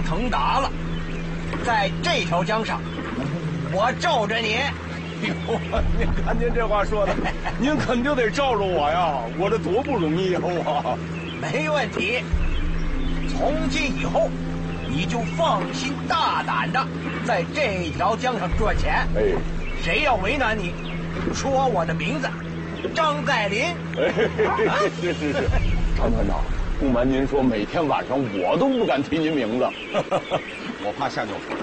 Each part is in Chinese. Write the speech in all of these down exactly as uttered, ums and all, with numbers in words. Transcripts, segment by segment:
腾达了。在这条江上，我罩着你。 哟，您看您这话说的，您肯定得罩着我呀！我这多不容易啊！我没问题。从今以后，你就放心大胆的在这条江上赚钱。 哎， 谁要为难你，说我的名字，张在林。 哎，是是是，常团长，不瞒您说，每天晚上我都不敢提您名字，我怕吓尿床。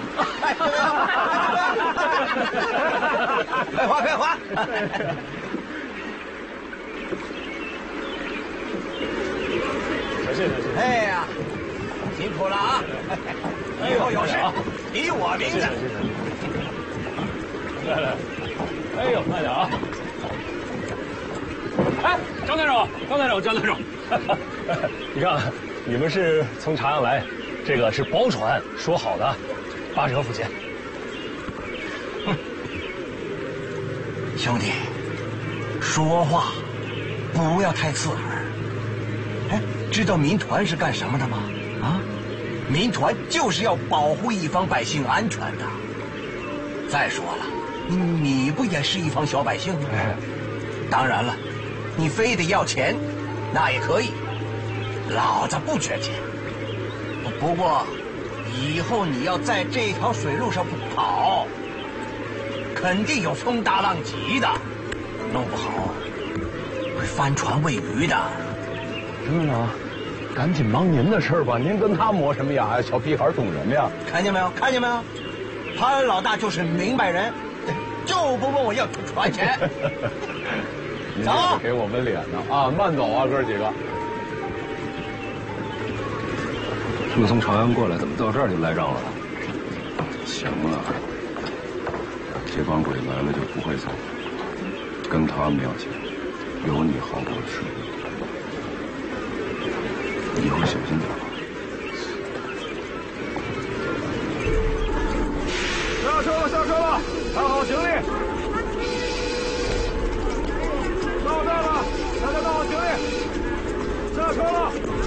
快滑快滑！ 小谢小谢。 哎呀，辛苦了啊！以后有事提我名字。 来来，哎呦，慢点啊！哎，张队长，张队长，张队长，你看，你们是从长阳来，这个是包船，说好的，八折付钱。 哼，兄弟，说话不要太刺耳。哎，知道民团是干什么的吗？啊，民团就是要保护一方百姓安全的。再说了，你不也是一方小百姓吗？哎，当然了，你非得要钱，那也可以。老子不缺钱。不过，以后你要在这条水路上跑，肯定有风大浪急的，弄不好会翻船喂鱼的。 张队长，赶紧忙您的事儿吧，您跟他磨什么牙呀？小屁孩懂什么呀？ 看见没有？看见没有？潘老大就是明白人，就不问我要船钱。 走，给我们脸呢啊！慢走啊，哥几个。 他们从朝阳过来，怎么到这儿就赖账了？ 行了，这帮鬼来了就不会走，跟他们要钱，有你好果吃。以后小心点吧。 下车了，下车了，看好行李。到站了，大家看好行李。下车了。